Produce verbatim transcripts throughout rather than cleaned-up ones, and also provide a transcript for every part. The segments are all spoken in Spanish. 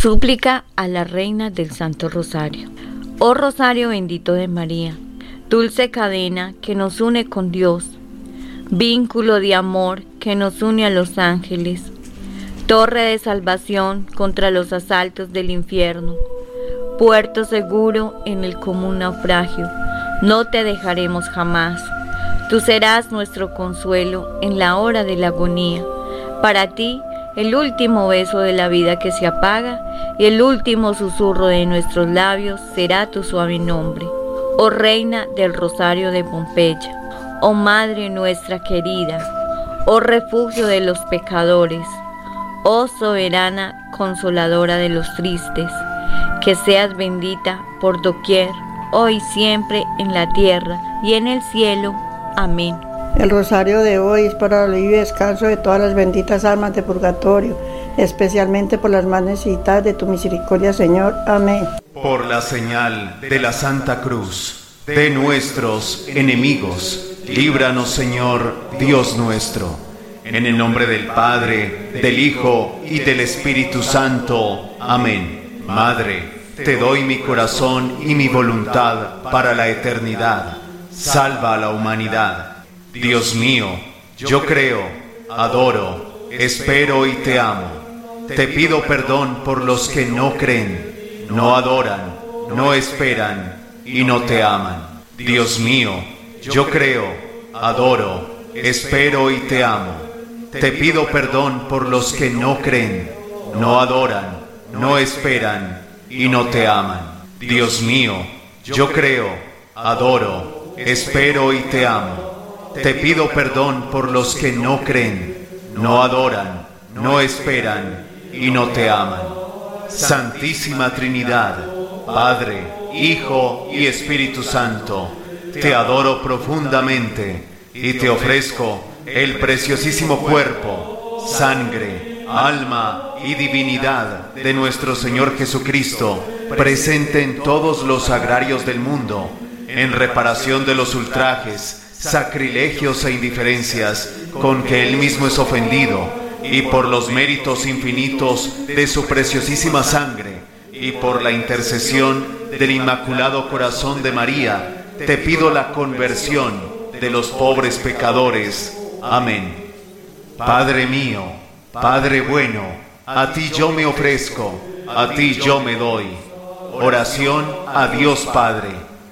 Súplica a la Reina del Santo Rosario. Oh Rosario bendito de María, dulce cadena que nos une con Dios, vínculo de amor que nos une a los ángeles, torre de salvación contra los asaltos del infierno, puerto seguro en el común naufragio, no te dejaremos jamás. Tú serás nuestro consuelo en la hora de la agonía. Para ti, el último beso de la vida que se apaga y el último susurro de nuestros labios será tu suave nombre. Oh Reina del Rosario de Pompeya, oh Madre nuestra querida, oh refugio de los pecadores, oh soberana consoladora de los tristes, que seas bendita por doquier, hoy y siempre en la tierra y en el cielo. Amén. El rosario de hoy es para el alivio y descanso de todas las benditas almas de purgatorio, especialmente por las más necesitadas de tu misericordia, Señor. Amén. Por la señal de la Santa Cruz de nuestros enemigos, líbranos, Señor, Dios nuestro. En el nombre del Padre, del Hijo y del Espíritu Santo. Amén. Madre, te doy mi corazón y mi voluntad para la eternidad. Salva a la humanidad. Dios mío, yo creo, adoro, espero y te amo. Te pido perdón por los que no creen, no adoran, no esperan y no te aman. Dios mío, yo creo, adoro, espero y te amo. Te pido perdón por los que no creen, no adoran, no esperan y no te aman. Dios mío, yo creo, adoro, espero y te amo. Te pido perdón por los que no creen, no adoran, no esperan y no te aman. Santísima Trinidad, Padre, Hijo y Espíritu Santo, te adoro profundamente y te ofrezco el preciosísimo cuerpo, sangre, alma y divinidad de nuestro Señor Jesucristo, presente en todos los sagrarios del mundo, en reparación de los ultrajes, sacrilegios e indiferencias con que Él mismo es ofendido, y por los méritos infinitos de su preciosísima sangre, y por la intercesión del Inmaculado Corazón de María, te pido la conversión de los pobres pecadores. Amén. Padre mío, Padre bueno, a ti yo me ofrezco, a ti yo me doy. Oración a Dios Padre.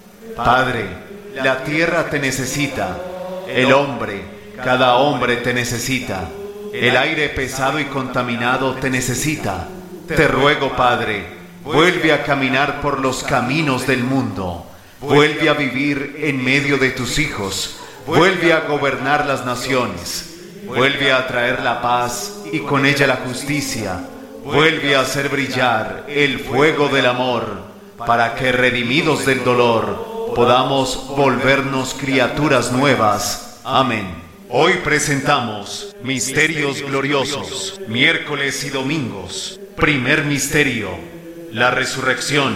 Padre, la tierra te necesita, el hombre, cada hombre te necesita, el aire pesado y contaminado te necesita. Te ruego, Padre, vuelve a caminar por los caminos del mundo, vuelve a vivir en medio de tus hijos, vuelve a gobernar las naciones, vuelve a traer la paz y con ella la justicia, vuelve a hacer brillar el fuego del amor, para que, redimidos del dolor, podamos volvernos criaturas nuevas. Amén. Hoy presentamos misterios gloriosos, miércoles y domingos. Primer misterio, la resurrección.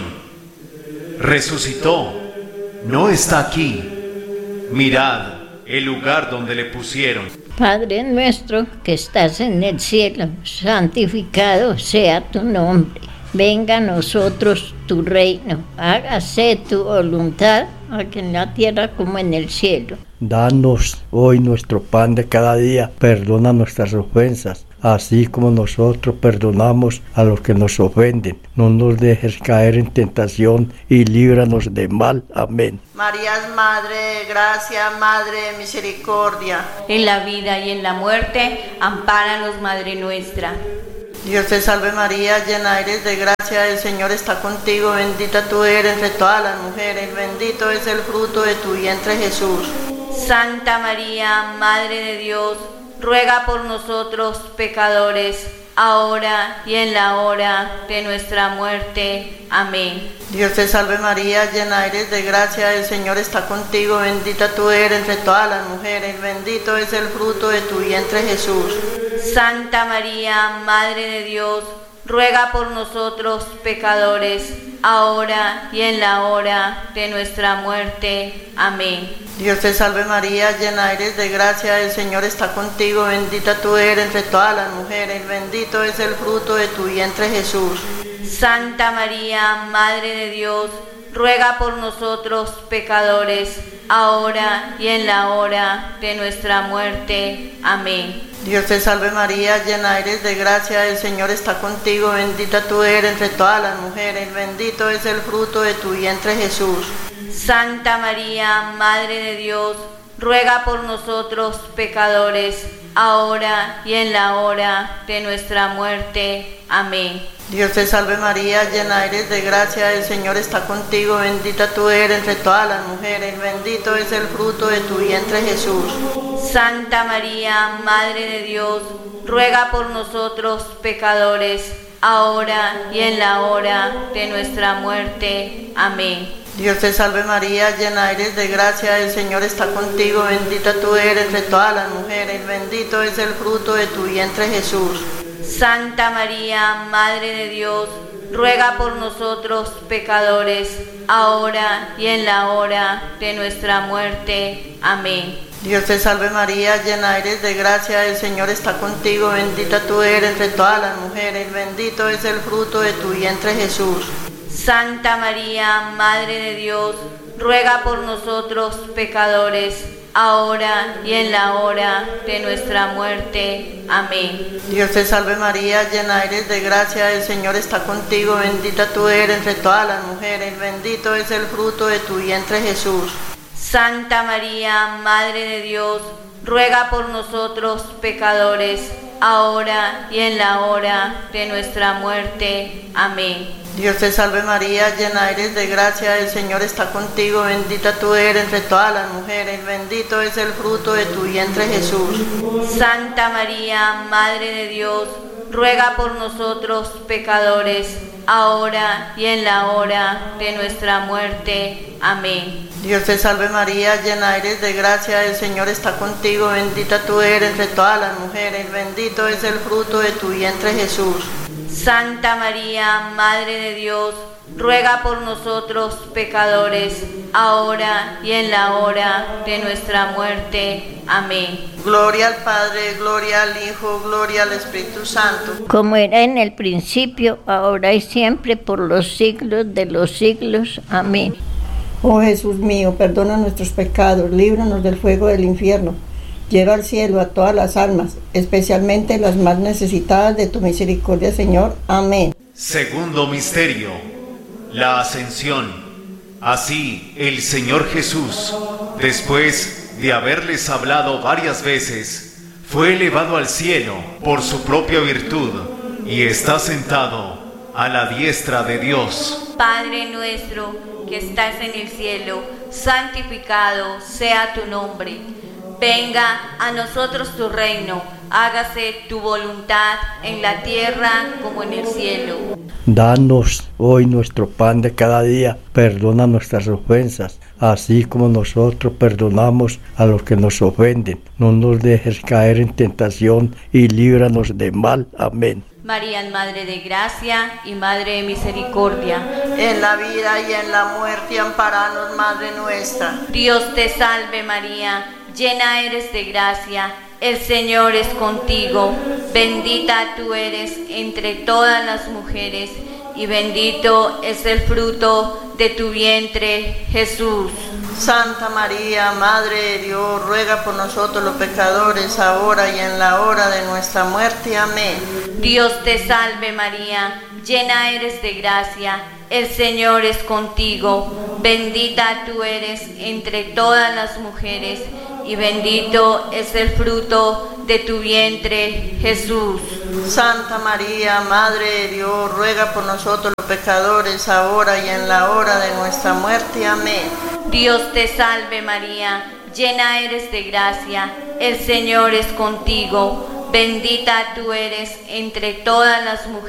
Resucitó, no está aquí. Mirad el lugar donde le pusieron. Padre nuestro que estás en el cielo, santificado sea tu nombre. Venga a nosotros tu reino, hágase tu voluntad, aquí en la tierra como en el cielo. Danos hoy nuestro pan de cada día, perdona nuestras ofensas, así como nosotros perdonamos a los que nos ofenden. No nos dejes caer en tentación y líbranos de mal. Amén. María es Madre de gracia, Madre de misericordia. En la vida y en la muerte, ampáranos, Madre nuestra. Dios te salve María, llena eres de gracia, el Señor está contigo, bendita tú eres entre todas las mujeres, bendito es el fruto de tu vientre Jesús. Santa María, Madre de Dios, ruega por nosotros pecadores, ahora y en la hora de nuestra muerte. Amén. Dios te salve María, llena eres de gracia, el Señor está contigo, bendita tú eres entre todas las mujeres, bendito es el fruto de tu vientre Jesús. Santa María, Madre de Dios, ruega por nosotros pecadores, ahora y en la hora de nuestra muerte. Amén. Dios te salve María, llena eres de gracia, el Señor está contigo, bendita tú eres entre todas las mujeres, bendito es el fruto de tu vientre Jesús. Santa María, Madre de Dios, ruega por nosotros pecadores, ahora y en la hora de nuestra muerte. Amén. Dios te salve María, llena eres de gracia, el Señor está contigo, bendita tú eres entre todas las mujeres, bendito es el fruto de tu vientre Jesús. Santa María, Madre de Dios, ruega por nosotros pecadores, ahora y en la hora de nuestra muerte. Amén. Dios te salve María, llena eres de gracia, el Señor está contigo, bendita tú eres entre todas las mujeres, bendito es el fruto de tu vientre Jesús. Santa María, Madre de Dios, ruega por nosotros pecadores, ahora y en la hora de nuestra muerte. Amén. Dios te salve María, llena eres de gracia, el Señor está contigo, bendita tú eres entre todas las mujeres, bendito es el fruto de tu vientre Jesús. Santa María, Madre de Dios, ruega por nosotros pecadores, ahora y en la hora de nuestra muerte. Amén. Dios te salve María, llena eres de gracia, el Señor está contigo, bendita tú eres entre todas las mujeres, bendito es el fruto de tu vientre Jesús. Santa María, Madre de Dios, ruega por nosotros pecadores, ahora y en la hora de nuestra muerte. Amén. Dios te salve María, llena eres de gracia, el Señor está contigo, bendita tú eres entre todas las mujeres, bendito es el fruto de tu vientre Jesús. Santa María, Madre de Dios, ruega por nosotros pecadores, ahora y en la hora de nuestra muerte. Amén. Dios te salve María, llena eres de gracia, el Señor está contigo, bendita tú eres entre todas las mujeres, bendito es el fruto de tu vientre Jesús. Santa María, Madre de Dios, ruega por nosotros pecadores, ahora y en la hora de nuestra muerte. Amén. Dios te salve María, llena eres de gracia, el Señor está contigo, bendita tú eres entre todas las mujeres, bendito es el fruto de tu vientre Jesús. Santa María, Madre de Dios, ruega por nosotros pecadores, ahora y en la hora de nuestra muerte. Amén. Gloria al Padre, gloria al Hijo, gloria al Espíritu Santo. Como era en el principio, ahora y siempre, por los siglos de los siglos. Amén. Oh Jesús mío, perdona nuestros pecados, líbranos del fuego del infierno. Lleva al cielo a todas las almas, especialmente las más necesitadas de tu misericordia, Señor. Amén. Segundo misterio, la ascensión. Así, el Señor Jesús, después de haberles hablado varias veces, fue elevado al cielo por su propia virtud y está sentado a la diestra de Dios. Padre nuestro que estás en el cielo, santificado sea tu nombre. Venga a nosotros tu reino, hágase tu voluntad en la tierra como en el cielo. Danos hoy nuestro pan de cada día, perdona nuestras ofensas, así como nosotros perdonamos a los que nos ofenden. No nos dejes caer en tentación y líbranos de mal. Amén. María, Madre de Gracia y Madre de Misericordia, en la vida y en la muerte, amparanos, Madre nuestra. Dios te salve María, llena eres de gracia, el Señor es contigo, bendita tú eres entre todas las mujeres, y bendito es el fruto de tu vientre, Jesús. Santa María, Madre de Dios, ruega por nosotros los pecadores, ahora y en la hora de nuestra muerte. Amén. Dios te salve María, llena eres de gracia, el Señor es contigo, bendita tú eres entre todas las mujeres, y bendito es el fruto de tu vientre, Jesús. Santa María, Madre de Dios, ruega por nosotros los pecadores, ahora y en la hora de nuestra muerte. Amén. Dios te salve María, llena eres de gracia, el Señor es contigo, bendita tú eres entre todas las mujeres,